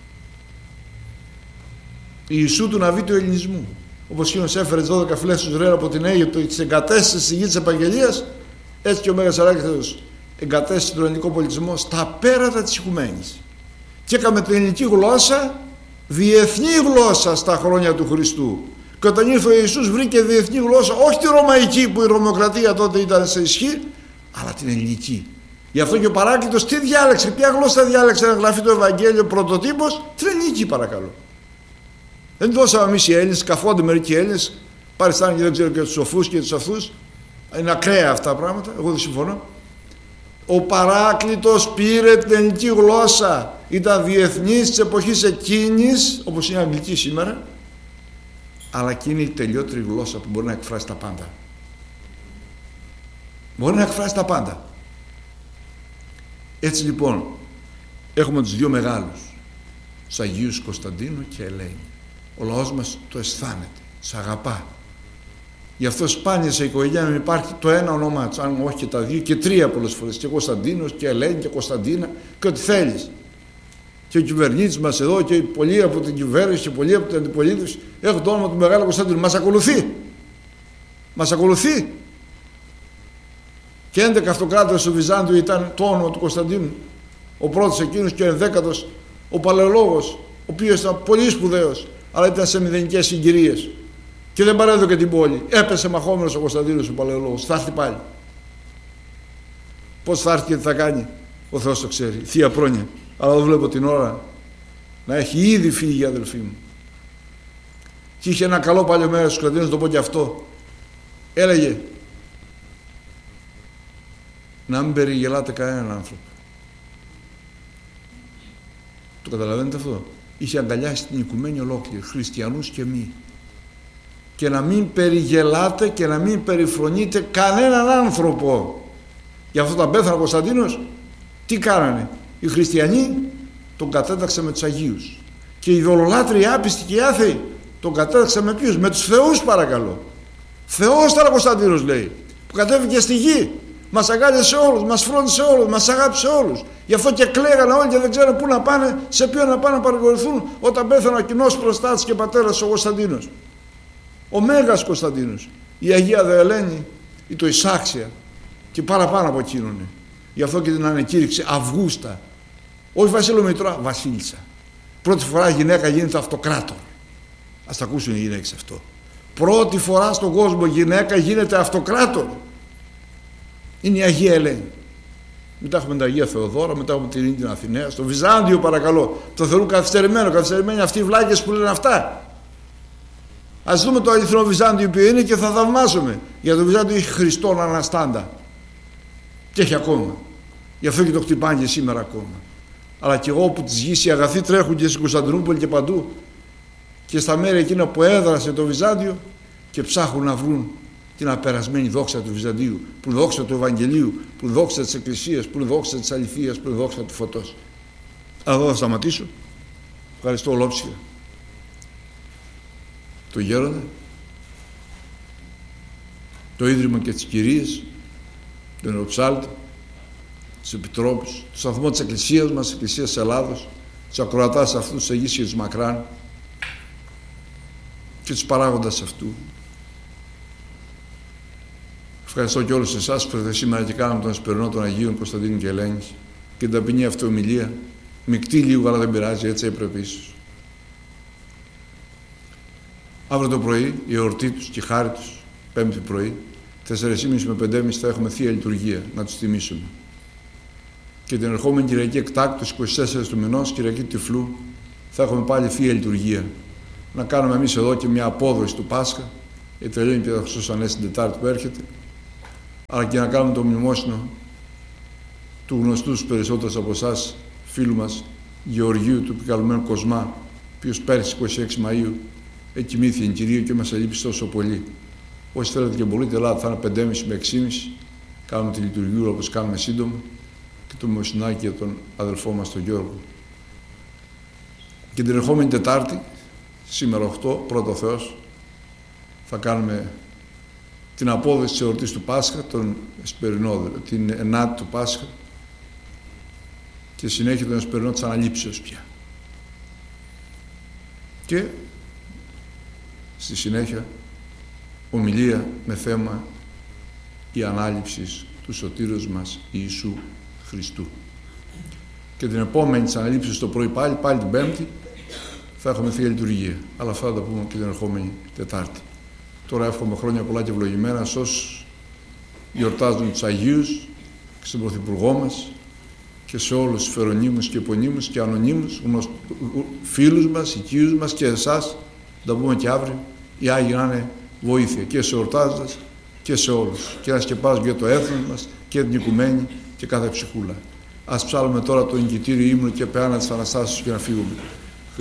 Ιησού του Ναβί του ελληνισμού. Όπως εκείνος έφερε τις 12 φυλές του Ισραήλ από την Αίγυπτο και τις εγκατέστησε στη γη της Επαγγελίας, έτσι και ο Μέγας Αλέξανδρος εγκατέστησε τον ελληνικό πολιτισμό στα πέρατα της οικουμένης και έκαμε την ελληνική γλώσσα διεθνή γλώσσα στα χρόνια του Χριστού. Και όταν ήρθε ο Ιησούς βρήκε διεθνή γλώσσα, όχι τη ρωμαϊκή που η Ρωμοκρατία τότε ήταν σε ισχύ, αλλά την ελληνική. Γι' αυτό και ο Παράκλητος τι διάλεξε, ποια γλώσσα διάλεξε να γραφεί το Ευαγγέλιο πρωτοτύπος? Την ελληνική, παρακαλώ. Δεν δώσαμε εμείς οι Έλληνες, καφόνται μερικοί Έλληνες, παριστάνε και δεν ξέρω και τους σοφούς και τους αυτούς. Είναι ακραία αυτά τα πράγματα, εγώ δεν συμφωνώ. Ο Παράκλητος πήρε την ελληνική γλώσσα, ήταν διεθνής της εποχής εκείνης, όπως είναι η αγγλική σήμερα, αλλά και είναι η τελειότερη γλώσσα που μπορεί να εκφράσει τα πάντα. Μπορεί να εκφράσει τα πάντα. Έτσι λοιπόν έχουμε τους δύο μεγάλους, τους Αγίους Κωνσταντίνο και Ελένη. Ο λαός μας το αισθάνεται, τους αγαπά. Γι' αυτό σπάνια σε οικογένεια υπάρχει το ένα όνομά τους, αν όχι και τα δύο και τρία πολλές φορές, και Κωνσταντίνος και Ελένη και Κωνσταντίνα και ό,τι θέλεις. Και ο κυβερνήτης μας εδώ και πολλοί από την κυβέρνηση και πολλοί από την αντιπολίτευση έχουν το όνομα του Μεγάλου Κωνσταντίνου. Μας ακολουθεί. Μας ακολουθεί. Και 11 αυτοκράτορες του Βυζάντιου ήταν το όνομα του Κωνσταντίνου. Ο πρώτος εκείνος και ο 11ος ο Παλαιολόγος, ο οποίος ήταν πολύ σπουδαίος, αλλά ήταν σε μηδενικές συγκυρίες και δεν παρέδωκε την πόλη. Έπεσε μαχόμενος ο Κωνσταντίνος ο Παλαιολόγος. Θα έρθει πάλι. Πώς θα έρθει και τι θα κάνει, ο Θεός το ξέρει. Θεία πρόνοια. Αλλά δεν βλέπω την ώρα να έχει ήδη φύγει η αδελφή μου. Και είχε ένα καλό παλιό μέρος του Κωνσταντίνου, το πω και αυτό. Έλεγε να μην περιγελάτε κανέναν άνθρωπο. Το καταλαβαίνετε αυτό? Είχε αγκαλιάσει την οικουμένη ολόκληρη, χριστιανούς και μη. Και να μην περιγελάτε και να μην περιφρονείτε κανέναν άνθρωπο. Γι' αυτό τα πέθανε ο Κωνσταντίνος. Τι κάνανε? Οι χριστιανοί τον κατέταξαν με τους Αγίους. Και οι ειδωλολάτροι άπιστοι και οι άθεοι τον κατέταξαν με ποιους? Με τους θεούς, παρακαλώ. Θεός ήταν ο Κωνσταντίνος, λέει, που κατέβηκε στη γη. Μας αγκάλιασε όλους, μας φρόντισε όλους, μας αγάπησε όλους. Γι' αυτό και κλαίγανε όλοι και δεν ξέρουν πού να πάνε, σε ποιον να πάνε να παρηγορηθούν όταν πέθανε ο κοινός προστάτης και πατέρας ο Κωνσταντίνος. Ο Μέγας Κωνσταντίνος, η Αγία Δε Ελένη, η το Ισάξια και παραπάνω από εκείνον. Γι' αυτό και την ανεκήρυξε Αυγούστα. Όχι Βασίλειο Μητρά, Βασίλισσα. Πρώτη φορά η γυναίκα γίνεται αυτοκράτορ. Ας τα ακούσουν οι γυναίκες αυτό. Πρώτη φορά στον κόσμο γυναίκα γίνεται αυτοκράτορ. Είναι η Αγία Ελένη. Μετά έχουμε την Αγία Θεοδόρα, μετά έχουμε την Ίνδια Αθηναία. Στο Βυζάντιο, παρακαλώ, το θεωρούν καθυστερημένο. Καθυστερημένοι αυτοί οι βλάκες που λένε αυτά. Ας δούμε το αληθινό Βυζάντιο που είναι και θα θαυμάσουμε. Για το Βυζάντιο έχει Χριστόν αναστάντα. Και έχει ακόμα. Γι' αυτό και το χτυπάνε και σήμερα ακόμα. Αλλά και εγώ που τις γης οι αγαθοί τρέχουν και στην Κωνσταντινούπολη και παντού και στα μέρη εκείνα που έδρασε το Βυζάντιο και ψάχνουν να βρουν την απερασμένη δόξα του Βυζαντίου, που είναι δόξα του Ευαγγελίου, που είναι δόξα της Εκκλησίας, που είναι δόξα της αληθείας, που είναι δόξα του φωτός. Εδώ θα σταματήσω. Ευχαριστώ ολόψυχα το γέροντα, το Ίδρυμα και τις Κυρίες, τον Ιεροψάλτη, τους Επιτρόπους, το σταθμό της Εκκλησίας μας, της Εκκλησίας της Ελλάδος, τους ακροατάς αυτούς, τους Αγίους και τους Μακράν και τους παράγοντας αυτού. Ευχαριστώ και όλους εσάς που ήρθατε σήμερα και κάναμε τον Εσπερινό των Αγίων Κωνσταντίνου και Ελένης και την ταπεινή αυτή ομιλία. Μεικτή λίγο, αλλά δεν πειράζει, έτσι έπρεπε ίσως. Αύριο το πρωί, η εορτή τους και η χάρη τους, 5η πρωί, 4.30 με 5.30 θα έχουμε Θεία Λειτουργία να τους τιμήσουμε. Και την ερχόμενη Κυριακή εκτάκτως, 24 του μηνός, Κυριακή Τυφλού, θα έχουμε πάλι Θεία Λειτουργία να κάνουμε εμείς εδώ και μια απόδοση του Πάσχα, γιατί τελειώνει και τα Χριστός Ανέστη την Τετάρτη που έρχεται, αλλά και να κάνουμε το μνημόσυνο του γνωστού στους περισσότερους από εσάς φίλου μας Γεωργίου, του επικαλουμένου Κοσμά, ο οποίος πέρσι 26 Μαΐου εκοιμήθη εν Κυρίω και μας ελείπει τόσο πολύ. Όσοι θέλετε και μπορείτε, Ελλάδα θα είναι 5.30 με 6.30. Κάνουμε τη λειτουργία όπως κάνουμε σύντομα και το μνημοσυνάκι για τον αδελφό μας τον Γιώργο. Και την ερχόμενη Τετάρτη, σήμερα 8, πρώτο Θεός, θα κάνουμε την απόδοση της εορτής του Πάσχα, τον εσπερινό, την 9η του Πάσχα και συνέχεια τον εσπερινό της Αναλήψεως πια. Και στη συνέχεια ομιλία με θέμα η ανάληψη του σωτήρος μας Ιησού Χριστού. Και την επόμενη της Αναλήψεως το πρωί πάλι την Πέμπτη, θα έχουμε Θεία Λειτουργία. Αλλά αυτά θα τα πούμε και την ερχόμενη Τετάρτη. Τώρα εύχομαι χρόνια πολλά και ευλογημένα σε όσους γιορτάζουν τους Αγίους και στον Πρωθυπουργό μας και σε όλους τους φερονίμους και επωνύμους και ανωνύμους, φίλους μας, οικείους μας και εσάς, θα τα πούμε και αύριο. Οι Άγιοι να είναι βοήθεια και σε εορτάζοντας και σε όλους. Και να σκεπάζουν για το έθνος μας και την οικουμένη και κάθε ψυχούλα. Ας ψάλουμε τώρα το εγκητήριο ύμνο και πεάνα της Αναστάσεως και να φύγουμε.